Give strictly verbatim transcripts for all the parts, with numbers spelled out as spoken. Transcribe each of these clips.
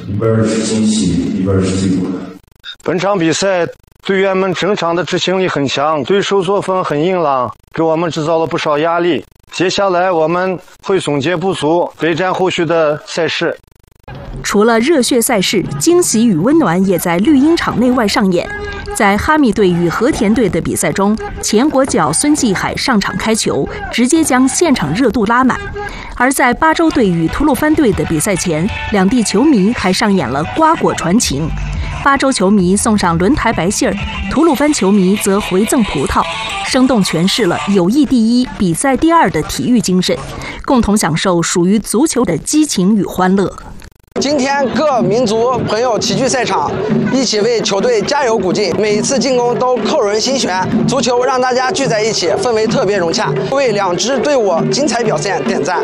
一半是惊喜，一半是罪过。 本场比赛队员们整场的执行力很强，对手作风很硬朗，给我们制造了不少压力。接下来我们会总结不足，备战后续的赛事。 除了热血赛事，惊喜与温暖也在绿茵场内外上演。在哈密队与和田队的比赛中，前国脚孙继海上场开球，直接将现场热度拉满。而在巴州队与吐鲁番队的比赛前，两地球迷还上演了瓜果传情。巴州球迷送上轮台白信儿，吐鲁番球迷则回赠葡萄，生动诠释了友谊第一、比赛第二的体育精神，共同享受属于足球的激情与欢乐。 今天各民族朋友齐聚赛场，一起为球队加油鼓劲，每一次进攻都扣人心弦。足球让大家聚在一起，氛围特别融洽，为两支队伍精彩表现点赞。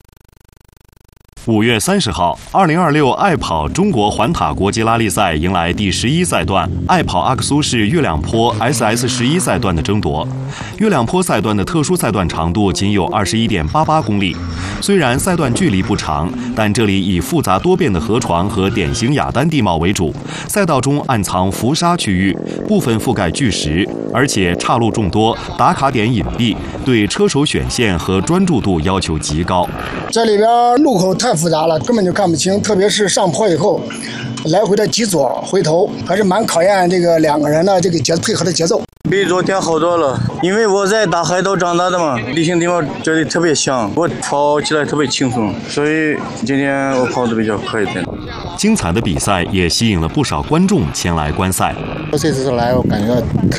五月三十号，二零二六爱跑中国环塔国际拉力赛迎来第十一赛段，爱跑阿克苏市月亮坡 S S 十一赛段的争夺。月亮坡赛段的特殊赛段长度仅有二十一点八八公里，虽然赛段距离不长，但这里以复杂多变的河床和典型雅丹地貌为主，赛道中暗藏浮沙区域，部分覆盖巨石，而且岔路众多，打卡点隐蔽，对车手选线和专注度要求极高。 这里边路口太复杂了，根本就看不清，特别是上坡以后，来回的急左回头，还是蛮考验这个两个人的这个节配合的节奏。 比昨天好多了，因为我在大海岛长大的嘛，地形地貌这里特别像，我跑起来特别轻松，所以今天我跑得比较快一点。 精彩的比赛也吸引了不少观众前来观赛。 我这次来，我感觉